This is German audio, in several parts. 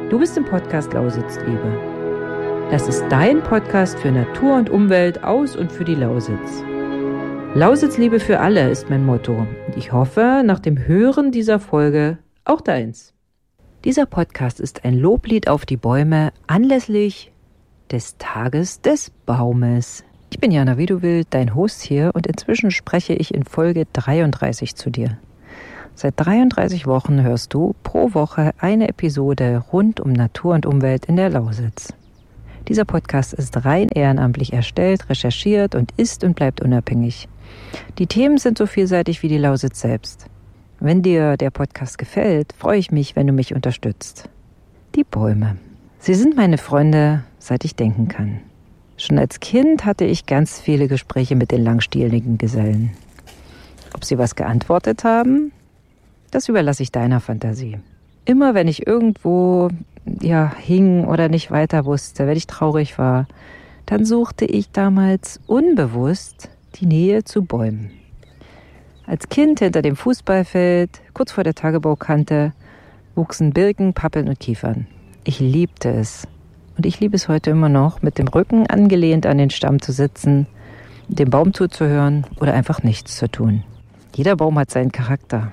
Du bist im Podcast Lausitzliebe. Das ist dein Podcast für Natur und Umwelt aus und für die Lausitz. Lausitzliebe für alle ist mein Motto und ich hoffe, nach dem Hören dieser Folge auch deins. Dieser Podcast ist ein Loblied auf die Bäume anlässlich des Tages des Baumes. Ich bin Jana Widuwild, dein Host hier, und inzwischen spreche ich in Folge 33 zu dir. Seit 33 Wochen hörst du pro Woche eine Episode rund um Natur und Umwelt in der Lausitz. Dieser Podcast ist rein ehrenamtlich erstellt, recherchiert und ist und bleibt unabhängig. Die Themen sind so vielseitig wie die Lausitz selbst. Wenn dir der Podcast gefällt, freue ich mich, wenn du mich unterstützt. Die Bäume. Sie sind meine Freunde, seit ich denken kann. Schon als Kind hatte ich ganz viele Gespräche mit den langstieligen Gesellen. Ob sie was geantwortet haben? Das überlasse ich deiner Fantasie. Immer wenn ich irgendwo hing oder nicht weiter wusste, wenn ich traurig war, dann suchte ich damals unbewusst die Nähe zu Bäumen. Als Kind hinter dem Fußballfeld, kurz vor der Tagebaukante, wuchsen Birken, Pappeln und Kiefern. Ich liebte es. Und ich liebe es heute immer noch, mit dem Rücken angelehnt an den Stamm zu sitzen, dem Baum zuzuhören oder einfach nichts zu tun. Jeder Baum hat seinen Charakter.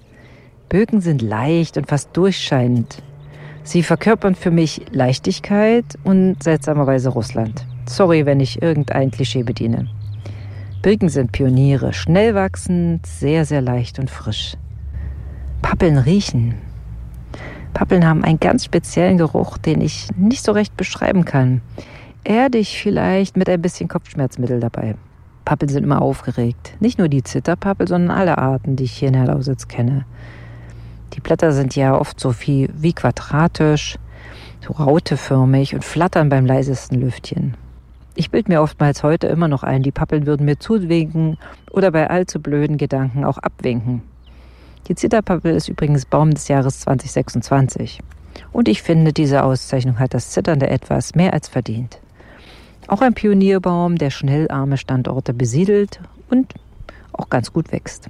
Birken sind leicht und fast durchscheinend. Sie verkörpern für mich Leichtigkeit und seltsamerweise Russland. Sorry, wenn ich irgendein Klischee bediene. Birken sind Pioniere, schnell wachsend, sehr, sehr leicht und frisch. Pappeln riechen. Pappeln haben einen ganz speziellen Geruch, den ich nicht so recht beschreiben kann. Erdig vielleicht, mit ein bisschen Kopfschmerzmittel dabei. Pappeln sind immer aufgeregt. Nicht nur die Zitterpappel, sondern alle Arten, die ich hier in der Lausitz kenne. Die Blätter sind ja oft so wie quadratisch, so rauteförmig und flattern beim leisesten Lüftchen. Ich bilde mir oftmals heute immer noch ein, die Pappeln würden mir zuwinken oder bei allzu blöden Gedanken auch abwinken. Die Zitterpappel ist übrigens Baum des Jahres 2026. Und ich finde, diese Auszeichnung hat das zitternde Etwas mehr als verdient. Auch ein Pionierbaum, der schnell arme Standorte besiedelt und auch ganz gut wächst.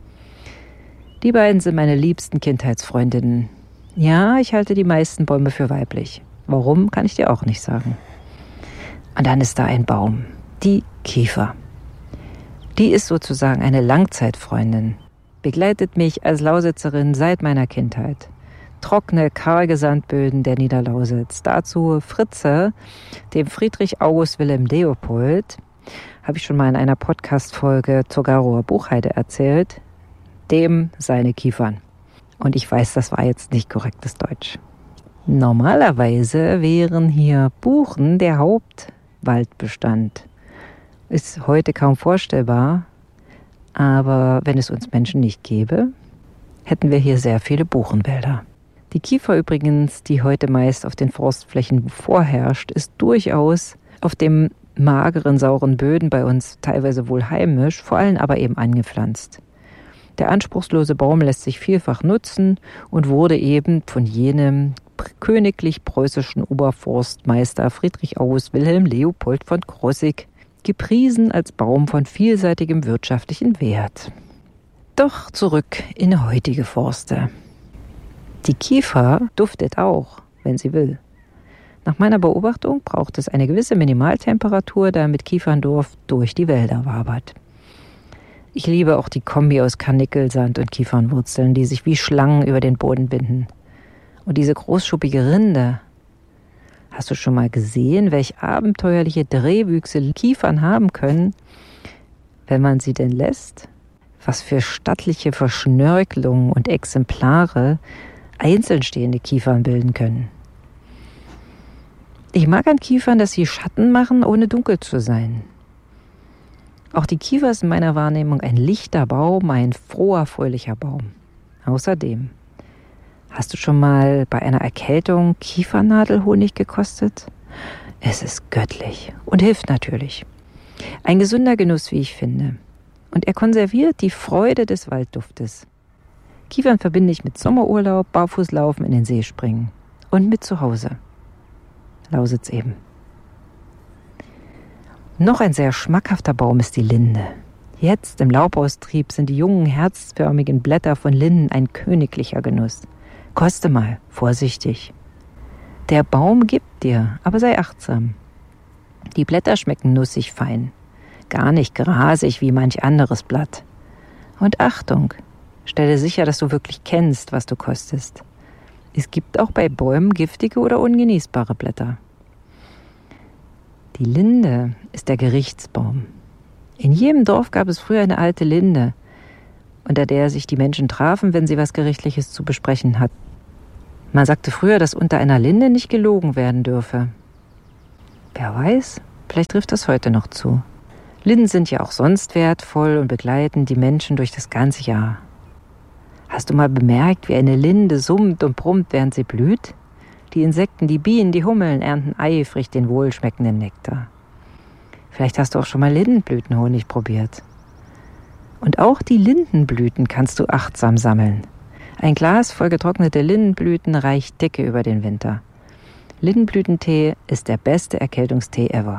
Die beiden sind meine liebsten Kindheitsfreundinnen. Ja, ich halte die meisten Bäume für weiblich. Warum, kann ich dir auch nicht sagen. Und dann ist da ein Baum, die Kiefer. Die ist sozusagen eine Langzeitfreundin, begleitet mich als Lausitzerin seit meiner Kindheit. Trockene, karge Sandböden der Niederlausitz. Dazu Fritze, dem Friedrich August Wilhelm Leopold, habe ich schon mal in einer Podcast-Folge zur Garower Buchheide erzählt, dem seine Kiefern. Und ich weiß, das war jetzt nicht korrektes Deutsch. Normalerweise wären hier Buchen der Hauptwaldbestand. Ist heute kaum vorstellbar, aber wenn es uns Menschen nicht gäbe, hätten wir hier sehr viele Buchenwälder. Die Kiefer übrigens, die heute meist auf den Forstflächen vorherrscht, ist durchaus auf dem mageren, sauren Böden bei uns teilweise wohl heimisch, vor allem aber eben angepflanzt. Der anspruchslose Baum lässt sich vielfach nutzen und wurde eben von jenem königlich-preußischen Oberforstmeister Friedrich August Wilhelm Leopold von Krosigk gepriesen als Baum von vielseitigem wirtschaftlichen Wert. Doch zurück in heutige Forste. Die Kiefer duftet auch, wenn sie will. Nach meiner Beobachtung braucht es eine gewisse Minimaltemperatur, damit Kieferndorf durch die Wälder wabert. Ich liebe auch die Kombi aus Karnickelsand und Kiefernwurzeln, die sich wie Schlangen über den Boden binden. Und diese großschuppige Rinde. Hast du schon mal gesehen, welch abenteuerliche Drehwüchse Kiefern haben können, wenn man sie denn lässt? Was für stattliche Verschnörkelungen und Exemplare einzeln stehende Kiefern bilden können. Ich mag an Kiefern, dass sie Schatten machen, ohne dunkel zu sein. Auch die Kiefer ist in meiner Wahrnehmung ein lichter Baum, ein froher, fröhlicher Baum. Außerdem, hast du schon mal bei einer Erkältung Kiefernadelhonig gekostet? Es ist göttlich und hilft natürlich. Ein gesunder Genuss, wie ich finde. Und er konserviert die Freude des Waldduftes. Kiefern verbinde ich mit Sommerurlaub, Barfußlaufen, in den See springen und mit zu Hause. Lausitz eben. Noch ein sehr schmackhafter Baum ist die Linde. Jetzt im Laubaustrieb sind die jungen, herzförmigen Blätter von Linden ein königlicher Genuss. Koste mal, vorsichtig. Der Baum gibt dir, aber sei achtsam. Die Blätter schmecken nussig fein, gar nicht grasig wie manch anderes Blatt. Und Achtung, stelle sicher, dass du wirklich kennst, was du kostest. Es gibt auch bei Bäumen giftige oder ungenießbare Blätter. Die Linde ist der Gerichtsbaum. In jedem Dorf gab es früher eine alte Linde, unter der sich die Menschen trafen, wenn sie was Gerichtliches zu besprechen hatten. Man sagte früher, dass unter einer Linde nicht gelogen werden dürfe. Wer weiß, vielleicht trifft das heute noch zu. Linden sind ja auch sonst wertvoll und begleiten die Menschen durch das ganze Jahr. Hast du mal bemerkt, wie eine Linde summt und brummt, während sie blüht? Die Insekten, die Bienen, die Hummeln ernten eifrig den wohlschmeckenden Nektar. Vielleicht hast du auch schon mal Lindenblütenhonig probiert. Und auch die Lindenblüten kannst du achtsam sammeln. Ein Glas voll getrocknete Lindenblüten reicht dicke über den Winter. Lindenblütentee ist der beste Erkältungstee ever.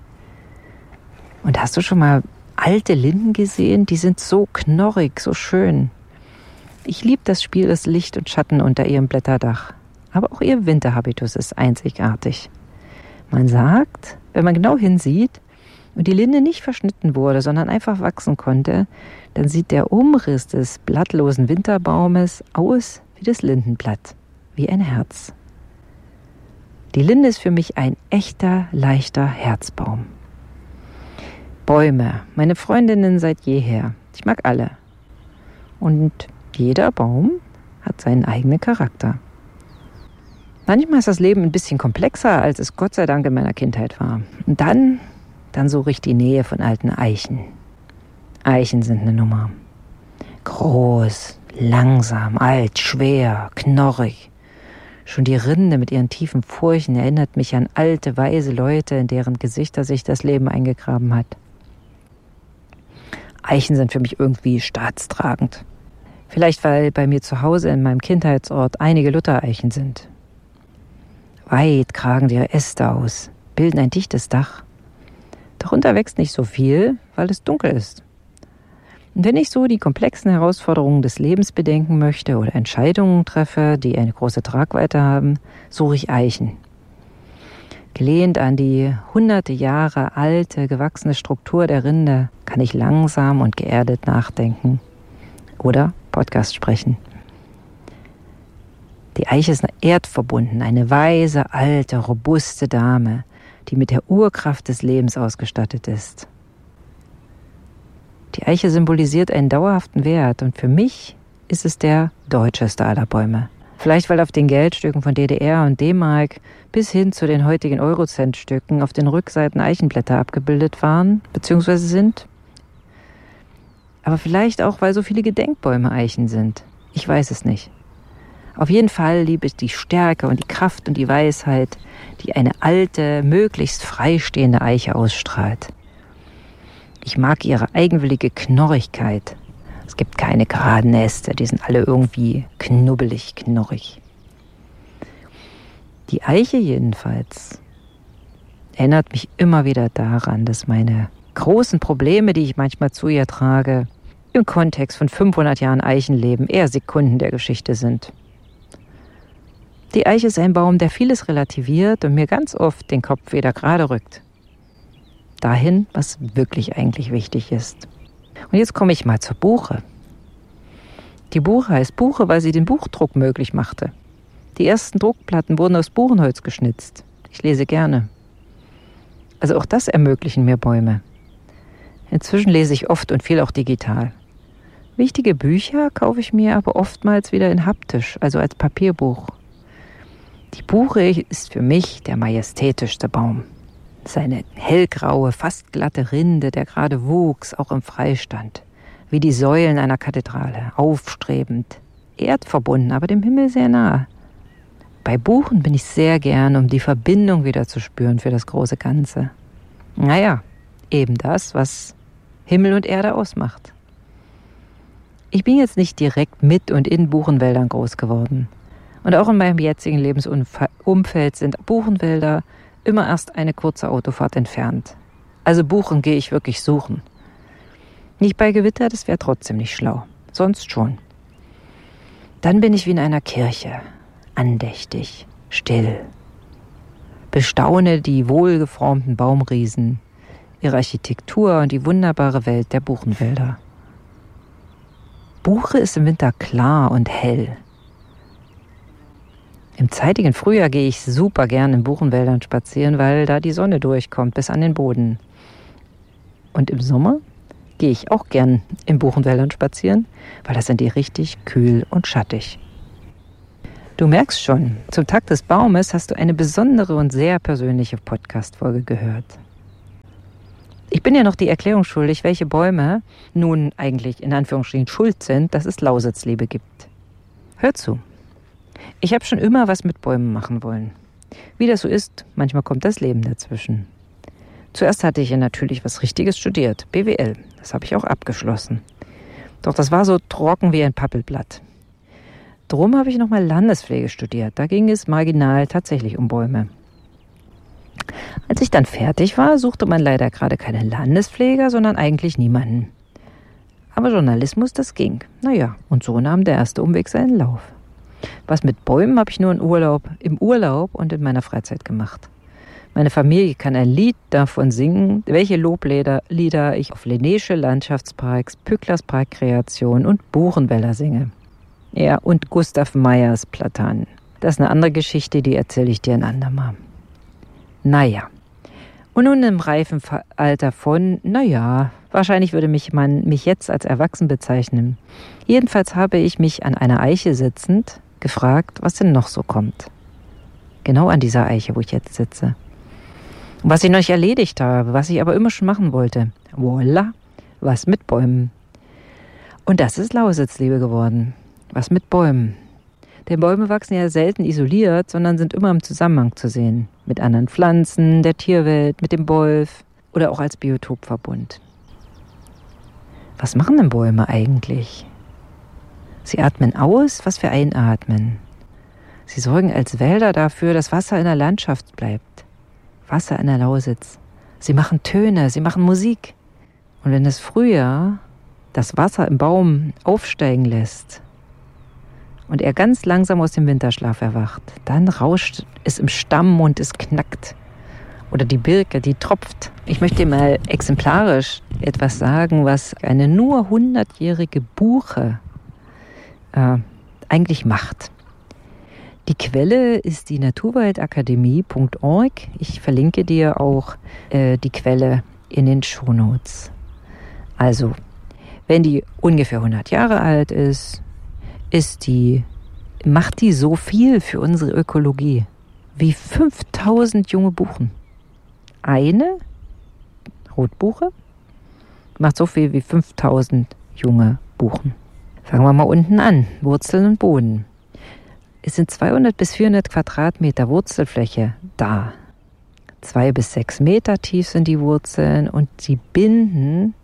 Und hast du schon mal alte Linden gesehen? Die sind so knorrig, so schön. Ich liebe das Spiel des Licht und Schatten unter ihrem Blätterdach. Aber auch ihr Winterhabitus ist einzigartig. Man sagt, wenn man genau hinsieht und die Linde nicht verschnitten wurde, sondern einfach wachsen konnte, dann sieht der Umriss des blattlosen Winterbaumes aus wie das Lindenblatt, wie ein Herz. Die Linde ist für mich ein echter, leichter Herzbaum. Bäume, meine Freundinnen seit jeher. Ich mag alle. Und jeder Baum hat seinen eigenen Charakter. Manchmal ist das Leben ein bisschen komplexer, als es Gott sei Dank in meiner Kindheit war. Und dann suche ich die Nähe von alten Eichen. Eichen sind eine Nummer. Groß, langsam, alt, schwer, knorrig. Schon die Rinde mit ihren tiefen Furchen erinnert mich an alte, weise Leute, in deren Gesichter sich das Leben eingegraben hat. Eichen sind für mich irgendwie staatstragend. Vielleicht, weil bei mir zu Hause in meinem Kindheitsort einige Luthereichen sind. Weit kragen ihre Äste aus, bilden ein dichtes Dach. Darunter wächst nicht so viel, weil es dunkel ist. Und wenn ich so die komplexen Herausforderungen des Lebens bedenken möchte oder Entscheidungen treffe, die eine große Tragweite haben, suche ich Eichen. Gelehnt an die hunderte Jahre alte, gewachsene Struktur der Rinde kann ich langsam und geerdet nachdenken oder Podcast sprechen. Die Eiche ist erdverbunden, eine weise, alte, robuste Dame, die mit der Urkraft des Lebens ausgestattet ist. Die Eiche symbolisiert einen dauerhaften Wert und für mich ist es der deutscheste aller Bäume. Vielleicht, weil auf den Geldstücken von DDR und D-Mark bis hin zu den heutigen Eurocentstücken auf den Rückseiten Eichenblätter abgebildet waren bzw. sind. Aber vielleicht auch, weil so viele Gedenkbäume Eichen sind. Ich weiß es nicht. Auf jeden Fall liebe ich die Stärke und die Kraft und die Weisheit, die eine alte, möglichst freistehende Eiche ausstrahlt. Ich mag ihre eigenwillige Knorrigkeit. Es gibt keine geraden Äste, die sind alle irgendwie knubbelig, knorrig. Die Eiche jedenfalls erinnert mich immer wieder daran, dass meine großen Probleme, die ich manchmal zu ihr trage, im Kontext von 500 Jahren Eichenleben eher Sekunden der Geschichte sind. Die Eiche ist ein Baum, der vieles relativiert und mir ganz oft den Kopf wieder gerade rückt. Dahin, was wirklich eigentlich wichtig ist. Und jetzt komme ich mal zur Buche. Die Buche heißt Buche, weil sie den Buchdruck möglich machte. Die ersten Druckplatten wurden aus Buchenholz geschnitzt. Ich lese gerne. Also auch das ermöglichen mir Bäume. Inzwischen lese ich oft und viel auch digital. Wichtige Bücher kaufe ich mir aber oftmals wieder in haptisch, also als Papierbuch. Die Buche ist für mich der majestätischste Baum. Seine hellgraue, fast glatte Rinde, der gerade wuchs, auch im Freistand. Wie die Säulen einer Kathedrale, aufstrebend, erdverbunden, aber dem Himmel sehr nahe. Bei Buchen bin ich sehr gern, um die Verbindung wieder zu spüren für das große Ganze. Naja, eben das, was Himmel und Erde ausmacht. Ich bin jetzt nicht direkt mit und in Buchenwäldern groß geworden. Und auch in meinem jetzigen Lebensumfeld sind Buchenwälder immer erst eine kurze Autofahrt entfernt. Also Buchen gehe ich wirklich suchen. Nicht bei Gewitter, das wäre trotzdem nicht schlau. Sonst schon. Dann bin ich wie in einer Kirche. Andächtig, still, Bestaune die wohlgeformten Baumriesen, ihre Architektur und die wunderbare Welt der Buchenwälder. Buche ist im Winter klar und hell. Im zeitigen Frühjahr gehe ich super gern in Buchenwäldern spazieren, weil da die Sonne durchkommt bis an den Boden. Und im Sommer gehe ich auch gern in Buchenwäldern spazieren, weil da sind die richtig kühl und schattig. Du merkst schon, zum Tag des Baumes hast du eine besondere und sehr persönliche Podcast-Folge gehört. Ich bin ja noch die Erklärung schuldig, welche Bäume nun eigentlich in Anführungsstrichen schuld sind, dass es Lausitzliebe gibt. Hör zu. Ich habe schon immer was mit Bäumen machen wollen. Wie das so ist, manchmal kommt das Leben dazwischen. Zuerst hatte ich ja natürlich was Richtiges studiert, BWL. Das habe ich auch abgeschlossen. Doch das war so trocken wie ein Pappelblatt. Drum habe ich nochmal Landespflege studiert. Da ging es marginal tatsächlich um Bäume. Als ich dann fertig war, suchte man leider gerade keinen Landespfleger, sondern eigentlich niemanden. Aber Journalismus, das ging. Naja, und so nahm der erste Umweg seinen Lauf. Was mit Bäumen habe ich nur im Urlaub und in meiner Freizeit gemacht. Meine Familie kann ein Lied davon singen, welche Loblieder ich auf Linnéische Landschaftsparks, Pücklers Parkkreation und Buchenwälder singe. Ja, und Gustav Meyers Platanen. Das ist eine andere Geschichte, die erzähle ich dir ein andermal. Naja, und nun im reifen Alter von, wahrscheinlich würde man mich jetzt als erwachsen bezeichnen. Jedenfalls habe ich mich an einer Eiche sitzend gefragt, was denn noch so kommt. Genau an dieser Eiche, wo ich jetzt sitze. Was ich noch nicht erledigt habe, was ich aber immer schon machen wollte. Voila, was mit Bäumen. Und das ist Lausitzliebe geworden. Was mit Bäumen. Denn Bäume wachsen ja selten isoliert, sondern sind immer im Zusammenhang zu sehen. Mit anderen Pflanzen, der Tierwelt, mit dem Wolf oder auch als Biotopverbund. Was machen denn Bäume eigentlich? Sie atmen aus, was wir einatmen. Sie sorgen als Wälder dafür, dass Wasser in der Landschaft bleibt. Wasser in der Lausitz. Sie machen Töne, sie machen Musik. Und wenn das Frühjahr das Wasser im Baum aufsteigen lässt und er ganz langsam aus dem Winterschlaf erwacht, dann rauscht es im Stamm und es knackt. Oder die Birke, die tropft. Ich möchte dir mal exemplarisch etwas sagen, was eine nur 100-jährige Buche eigentlich macht. Die Quelle ist die naturwaldakademie.org. Ich verlinke dir auch die Quelle in den Shownotes. Also, wenn die ungefähr 100 Jahre alt ist, macht die so viel für unsere Ökologie wie 5000 junge Buchen. Eine Rotbuche macht so viel wie 5000 junge Buchen. Fangen wir mal unten an. Wurzeln und Boden. Es sind 200 bis 400 Quadratmeter Wurzelfläche da. 2 bis 6 Meter tief sind die Wurzeln und sie binden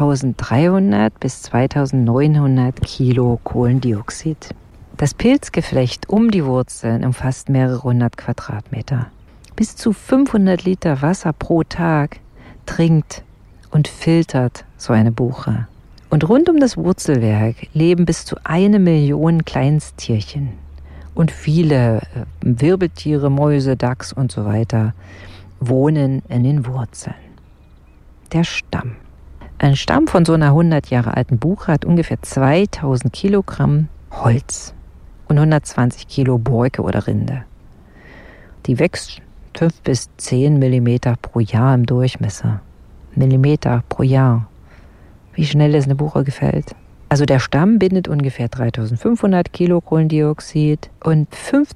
1300 bis 2900 Kilo Kohlendioxid. Das Pilzgeflecht um die Wurzeln umfasst mehrere hundert Quadratmeter. Bis zu 500 Liter Wasser pro Tag trinkt und filtert so eine Buche. Und rund um das Wurzelwerk leben bis zu 1 Million Kleinsttierchen. Und viele Wirbeltiere, Mäuse, Dachs und so weiter wohnen in den Wurzeln. Der Stamm. Ein Stamm von so einer 100 Jahre alten Buche hat ungefähr 2000 Kilogramm Holz und 120 Kilo Borke oder Rinde. Die wächst 5 bis 10 Millimeter pro Jahr im Durchmesser. Millimeter pro Jahr. Wie schnell ist eine Buche gefällt? Also der Stamm bindet ungefähr 3500 Kilo Kohlendioxid und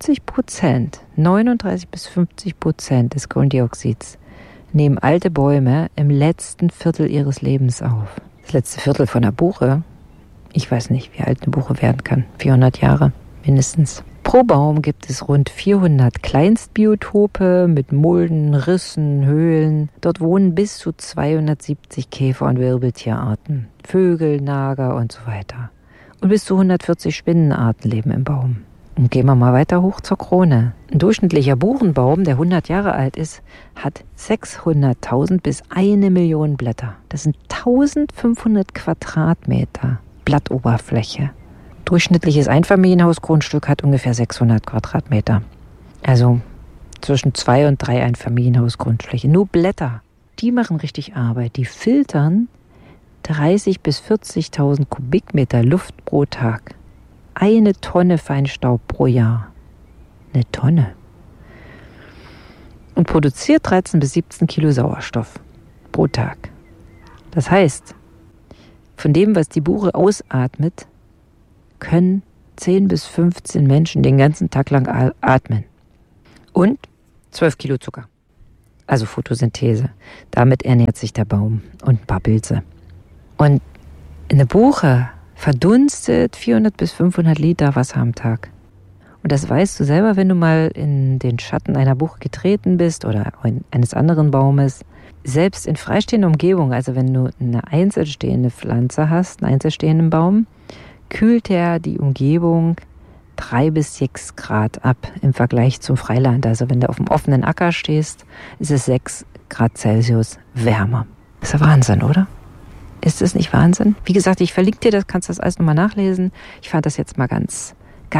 50%, 39 bis 50% des Kohlendioxids nehmen alte Bäume im letzten Viertel ihres Lebens auf. Das letzte Viertel von einer Buche, ich weiß nicht, wie alt eine Buche werden kann, 400 Jahre mindestens. Pro Baum gibt es rund 400 Kleinstbiotope mit Mulden, Rissen, Höhlen. Dort wohnen bis zu 270 Käfer- und Wirbeltierarten, Vögel, Nager und so weiter. Und bis zu 140 Spinnenarten leben im Baum. Und gehen wir mal weiter hoch zur Krone. Ein durchschnittlicher Buchenbaum, der 100 Jahre alt ist, hat 600.000 bis 1 Million Blätter. Das sind 1500 Quadratmeter Blattoberfläche. Durchschnittliches Einfamilienhausgrundstück hat ungefähr 600 Quadratmeter. Also zwischen 2 und 3 Einfamilienhaus-Grundfläche. Nur Blätter, die machen richtig Arbeit. Die filtern 30.000 bis 40.000 Kubikmeter Luft pro Tag. 1 Tonne Feinstaub pro Jahr. 1 Tonne. Und produziert 13 bis 17 Kilo Sauerstoff pro Tag. Das heißt, von dem, was die Buche ausatmet, können 10 bis 15 Menschen den ganzen Tag lang atmen. Und 12 Kilo Zucker. Also Photosynthese. Damit ernährt sich der Baum und ein paar Pilze. Und eine Buche verdunstet 400 bis 500 Liter Wasser am Tag. Und das weißt du selber, wenn du mal in den Schatten einer Buche getreten bist oder eines anderen Baumes. Selbst in freistehender Umgebung, also wenn du eine einzelstehende Pflanze hast, einen einzelstehenden Baum, kühlt er die Umgebung 3 bis 6 Grad ab im Vergleich zum Freiland. Also wenn du auf dem offenen Acker stehst, ist es 6 Grad Celsius wärmer. Ist ja Wahnsinn, oder? Ist es nicht Wahnsinn? Wie gesagt, ich verlinke dir das, kannst das alles nochmal nachlesen. Ich fand das jetzt mal ganz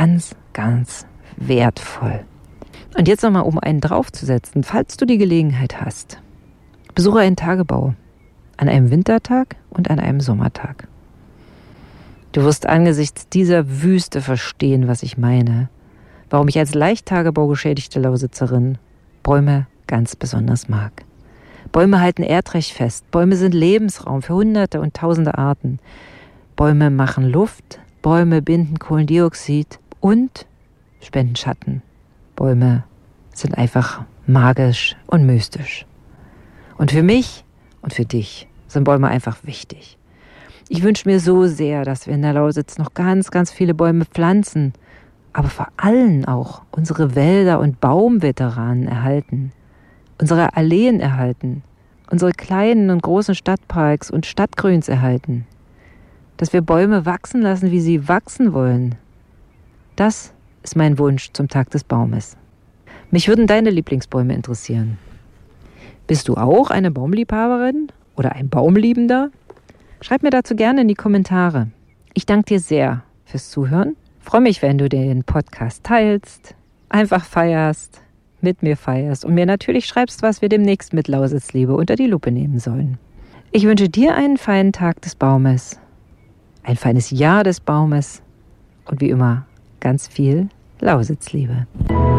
wertvoll. Und jetzt nochmal, um einen draufzusetzen, falls du die Gelegenheit hast, besuche einen Tagebau an einem Wintertag und an einem Sommertag. Du wirst angesichts dieser Wüste verstehen, was ich meine, warum ich als leicht tagebaugeschädigte Lausitzerin Bäume ganz besonders mag. Bäume halten Erdreich fest. Bäume sind Lebensraum für Hunderte und Tausende Arten. Bäume machen Luft. Bäume binden Kohlendioxid und spenden Schatten. Bäume sind einfach magisch und mystisch. Und für mich und für dich sind Bäume einfach wichtig. Ich wünsche mir so sehr, dass wir in der Lausitz noch ganz viele Bäume pflanzen, aber vor allem auch unsere Wälder und Baumveteranen erhalten. Unsere Alleen erhalten, unsere kleinen und großen Stadtparks und Stadtgrüns erhalten, dass wir Bäume wachsen lassen, wie sie wachsen wollen. Das ist mein Wunsch zum Tag des Baumes. Mich würden deine Lieblingsbäume interessieren. Bist du auch eine Baumliebhaberin oder ein Baumliebender? Schreib mir dazu gerne in die Kommentare. Ich danke dir sehr fürs Zuhören. Freue mich, wenn du den Podcast teilst, einfach feierst, mit mir feierst und mir natürlich schreibst, was wir demnächst mit Lausitzliebe unter die Lupe nehmen sollen. Ich wünsche dir einen feinen Tag des Baumes, ein feines Jahr des Baumes und wie immer ganz viel Lausitzliebe.